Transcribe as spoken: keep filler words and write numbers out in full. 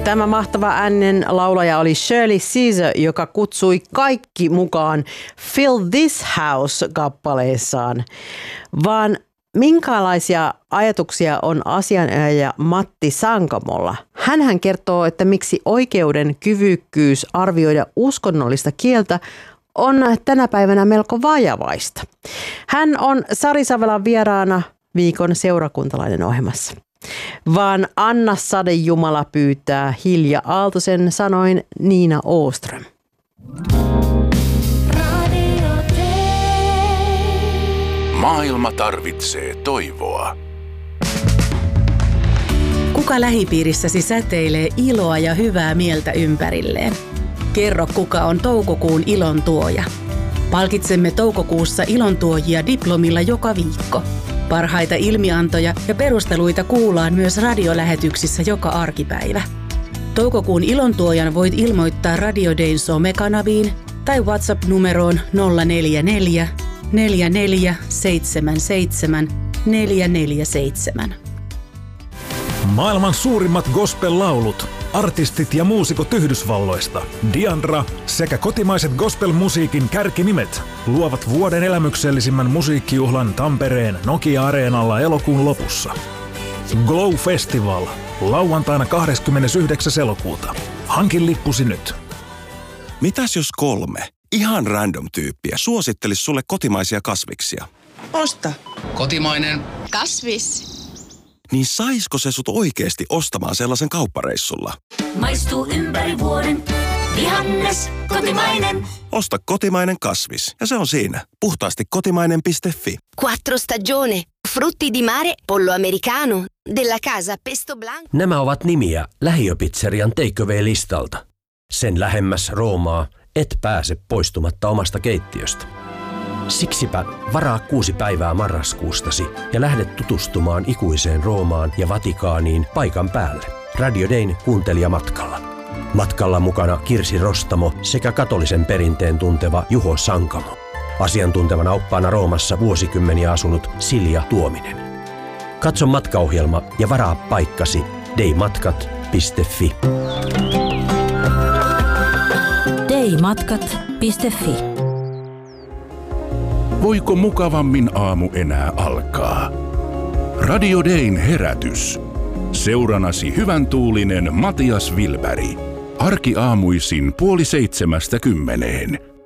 Tämä mahtava äänen laulaja oli Shirley Caesar, joka kutsui kaikki mukaan Fill This House-kappaleessaan. Vaan minkälaisia ajatuksia on asianajaja Matti Sankamolla? Hänhän kertoo, että miksi oikeuden kyvykkyys arvioida uskonnollista kieltä on tänä päivänä melko vajavaista. Hän on Sari Savelan vieraana viikon seurakuntalainen ohjelmassa. Vaan Anna Sadejumala pyytää Hilja Aaltosen sanoin Niina Åström. Maailma tarvitsee toivoa. Kuka lähipiirissäsi säteilee iloa ja hyvää mieltä ympärilleen? Kerro, kuka on toukokuun ilon tuoja. Palkitsemme toukokuussa ilontuojia diplomilla joka viikko. Parhaita ilmiantoja ja perusteluita kuullaan myös radiolähetyksissä joka arkipäivä. Toukokuun ilontuojan voit ilmoittaa Radio Dayn somekanaviin tai WhatsApp-numeroon nolla neljä neljä, neljä neljä seitsemän seitsemän, neljä neljä seitsemän. Maailman suurimmat gospel-laulut, artistit ja muusikot Yhdysvalloista, Diandra sekä kotimaiset gospel-musiikin kärkinimet luovat vuoden elämyksellisimmän musiikkijuhlan Tampereen Nokia-areenalla elokuun lopussa. Glow Festival, lauantaina kahdeskymmenesyhdeksäs elokuuta. Hankin lippusi nyt. Mitäs jos kolme ihan random tyyppiä suosittelis sulle kotimaisia kasviksia? Osta. Kotimainen. Kasvis. Niin saisko se sut oikeesti ostamaan sellaisen kauppareissulla? Maistuu ympäri vuoden. Vihannes, kotimainen. Osta kotimainen kasvis ja se on siinä. Puhtaasti kotimainen piste fi. Quattro stagione. Frutti di mare, pollo americano, della casa pesto blanco. Nämä ovat nimiä lähiöpizzerian take-away-listalta. Sen lähemmäs Roomaa et pääse poistumatta omasta keittiöstä. Siksipä varaa kuusi päivää marraskuustasi ja lähde tutustumaan ikuiseen Roomaan ja Vatikaaniin paikan päälle. Radio Dayn kuuntelijamatkalla. Matkalla mukana Kirsi Rostamo sekä katolisen perinteen tunteva Juho Sankamo. Asiantuntevana oppaana Roomassa vuosikymmeniä asunut Silja Tuominen. Katso matkaohjelma ja varaa paikkasi daymatkat piste fi. daymatkat piste fi. Voiko mukavammin aamu enää alkaa? Radio Dayn herätys. Seuranasi hyvän tuulinen Matias Wilberg. Arkiaamuisin puoli seitsemästä kymmeneen.